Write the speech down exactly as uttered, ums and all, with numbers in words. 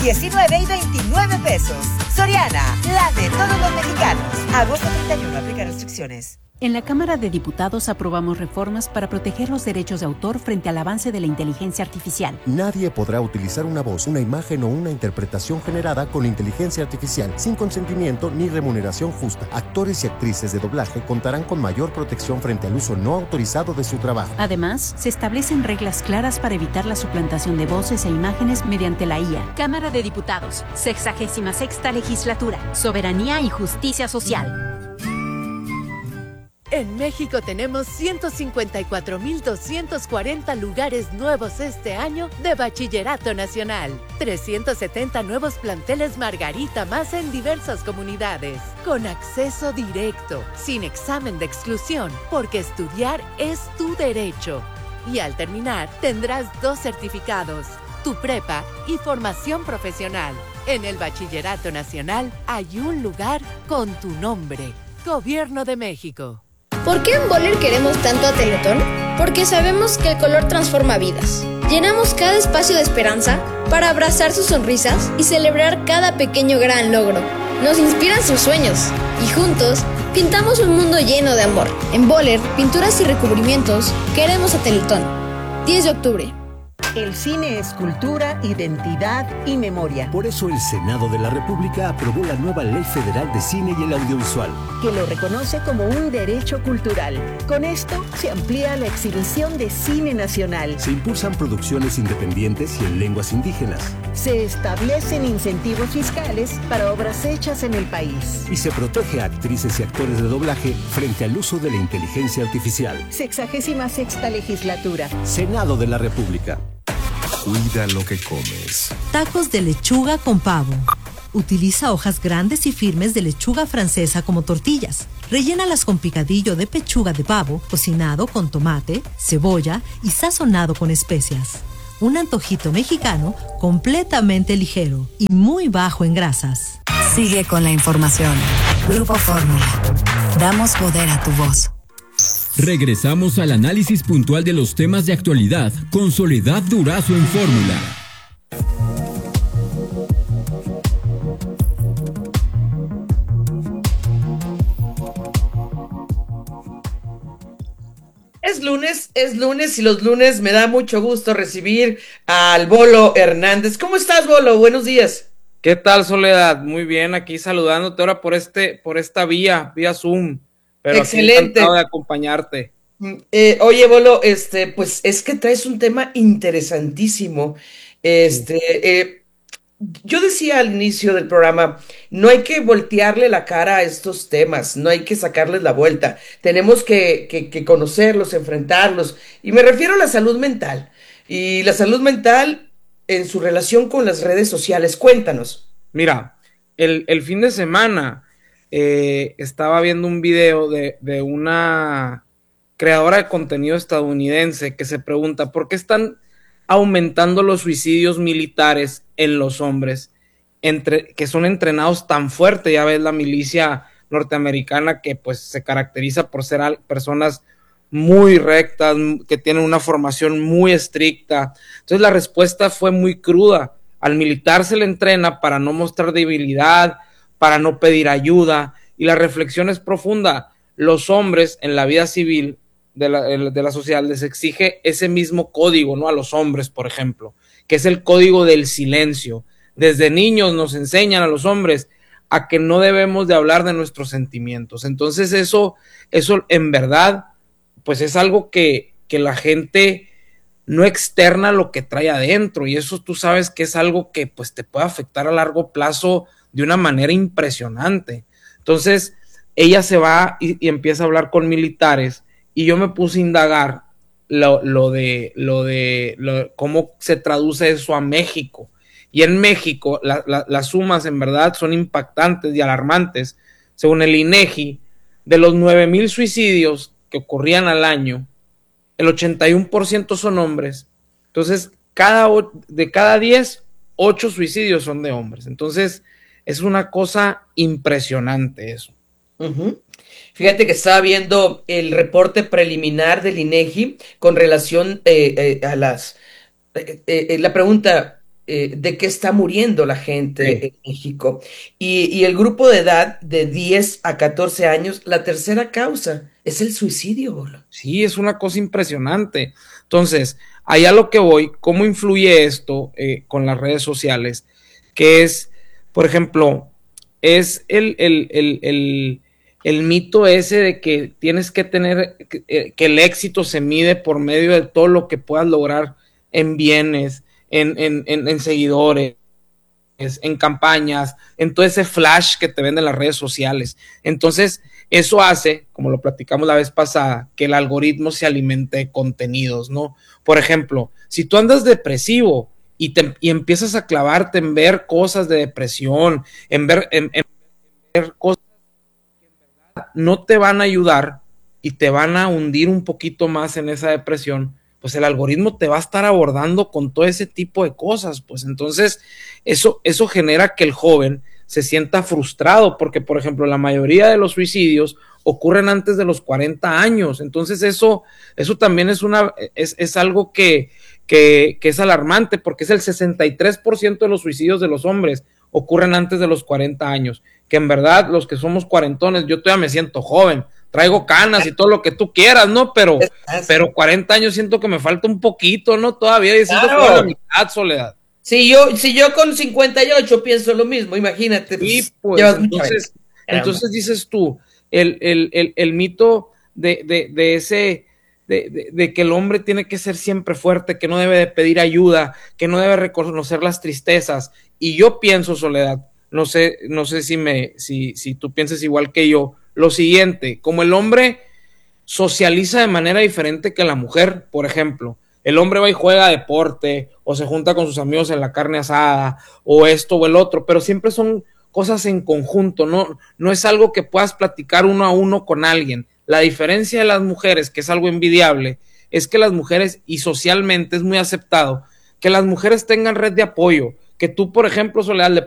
diecinueve y veintinueve pesos. Soriana, la de todos los mexicanos. Agosto treinta y uno, aplica restricciones. En la Cámara de Diputados aprobamos reformas para proteger los derechos de autor frente al avance de la inteligencia artificial. Nadie podrá utilizar una voz, una imagen o una interpretación generada con inteligencia artificial sin consentimiento ni remuneración justa. Actores y actrices de doblaje contarán con mayor protección frente al uso no autorizado de su trabajo. Además, se establecen reglas claras para evitar la suplantación de voces e imágenes mediante la I A. Cámara de Diputados, sexagésima sexta legislatura, soberanía y justicia social. En México tenemos ciento cincuenta y cuatro mil doscientos cuarenta lugares nuevos este año de Bachillerato Nacional. trescientos setenta nuevos planteles Margarita más en diversas comunidades. Con acceso directo, sin examen de exclusión, porque estudiar es tu derecho. Y al terminar, tendrás dos certificados, tu prepa y formación profesional. En el Bachillerato Nacional hay un lugar con tu nombre. Gobierno de México. ¿Por qué en Boller queremos tanto a Teletón? Porque sabemos que el color transforma vidas. Llenamos cada espacio de esperanza para abrazar sus sonrisas y celebrar cada pequeño gran logro. Nos inspiran sus sueños y juntos pintamos un mundo lleno de amor. En Boller, pinturas y recubrimientos, queremos a Teletón. diez de octubre. El cine es cultura, identidad y memoria. Por eso el Senado de la República aprobó la nueva Ley Federal de Cine y el Audiovisual, que lo reconoce como un derecho cultural. Con esto se amplía la exhibición de cine nacional. Se impulsan producciones independientes y en lenguas indígenas. Se establecen incentivos fiscales para obras hechas en el país. Y se protege a actrices y actores de doblaje frente al uso de la inteligencia artificial. Sexagésima sexta legislatura. Senado de la República. Cuida lo que comes. Tacos de lechuga con pavo. Utiliza hojas grandes y firmes de lechuga francesa como tortillas. Rellénalas con picadillo de pechuga de pavo, cocinado con tomate, cebolla y sazonado con especias. Un antojito mexicano completamente ligero y muy bajo en grasas. Sigue con la información. Grupo Fórmula. Damos poder a tu voz. Regresamos al análisis puntual de los temas de actualidad con Soledad Durazo en Fórmula. Es lunes, es lunes y los lunes me da mucho gusto recibir al Bolo Hernández. ¿Cómo estás, Bolo? Buenos días. ¿Qué tal, Soledad? Muy bien, aquí saludándote ahora por este, por esta vía, vía Zoom. Pero excelente. Encantado de acompañarte. Eh, oye, Bolo, este, pues es que traes un tema interesantísimo. Este, eh, yo decía al inicio del programa, no hay que voltearle la cara a estos temas, no hay que sacarles la vuelta. Tenemos que, que, que conocerlos, enfrentarlos. Y me refiero a la salud mental. Y la salud mental en su relación con las redes sociales. Cuéntanos. Mira, el, el fin de semana eh, estaba viendo un video de, de una creadora de contenido estadounidense que se pregunta ¿por qué están aumentando los suicidios militares en los hombres entre, que son entrenados tan fuerte? Ya ves la milicia norteamericana que pues se caracteriza por ser personas muy rectas, que tienen una formación muy estricta. Entonces la respuesta fue muy cruda. Al militar se le entrena para no mostrar debilidad, para no pedir ayuda, y la reflexión es profunda. Los hombres en la vida civil de la, de la sociedad les exige ese mismo código, ¿no? A los hombres, por ejemplo, que es el código del silencio. Desde niños nos enseñan a los hombres a que no debemos de hablar de nuestros sentimientos. Entonces eso, eso en verdad, pues es algo que, que la gente no externa lo que trae adentro, y eso tú sabes que es algo que pues te puede afectar a largo plazo de una manera impresionante. Entonces ella se va y, y empieza a hablar con militares, y yo me puse a indagar lo, lo de, lo de lo, cómo se traduce eso a México. Y en México la, la, las sumas en verdad son impactantes y alarmantes. Según el INEGI, de los nueve mil suicidios que ocurrían al año, el ochenta y uno por ciento son hombres. Entonces, cada, de cada diez, ocho suicidios son de hombres. Entonces, es una cosa impresionante eso. Uh-huh. Fíjate que estaba viendo el reporte preliminar del INEGI con relación eh, eh, a las... Eh, eh, la pregunta, eh, de qué está muriendo la gente sí. en México. Y, y el grupo de edad de diez a catorce años, la tercera causa es el suicidio, Bolo. Sí, es una cosa impresionante. Entonces, allá lo que voy, ¿cómo influye esto eh, con las redes sociales? Que es, por ejemplo, es el, el, el, el, el mito ese de que tienes que tener, que, que el éxito se mide por medio de todo lo que puedas lograr en bienes, en, en, en, en seguidores, en campañas, en todo ese flash que te venden las redes sociales. Entonces, eso hace, como lo platicamos la vez pasada, que el algoritmo se alimente de contenidos, ¿no? Por ejemplo, si tú andas depresivo y, te, y empiezas a clavarte en ver cosas de depresión, en ver, en, en ver cosas que en verdad no te van a ayudar y te van a hundir un poquito más en esa depresión, pues el algoritmo te va a estar abordando con todo ese tipo de cosas, pues entonces eso, eso genera que el joven se sienta frustrado, porque por ejemplo la mayoría de los suicidios ocurren antes de los cuarenta años, entonces eso, eso también es una, es, es algo que, que, que es alarmante, porque es el sesenta y tres por ciento de los suicidios de los hombres ocurren antes de los cuarenta años, que en verdad los que somos cuarentones, yo todavía me siento joven, traigo canas y todo lo que tú quieras, ¿no? Pero, pero cuarenta años siento que me falta un poquito, ¿no? Todavía y siento claro. que voy a la mitad, Soledad. Si yo, si yo con cincuenta y ocho pienso lo mismo, imagínate. Pues, sí, pues, entonces, entonces dices tú, el, el, el, el mito de, de, de ese, de, de, de que el hombre tiene que ser siempre fuerte, que no debe de pedir ayuda, que no debe reconocer las tristezas. Y yo pienso, Soledad, no sé, no sé si me, si, si tú piensas igual que yo, lo siguiente, como el hombre socializa de manera diferente que la mujer, por ejemplo, el hombre va y juega deporte, o se junta con sus amigos en la carne asada, o esto o el otro, pero siempre son cosas en conjunto, no, no es algo que puedas platicar uno a uno con alguien. La diferencia de las mujeres, que es algo envidiable, es que las mujeres, y socialmente es muy aceptado, que las mujeres tengan red de apoyo, que tú, por ejemplo, Soledad, le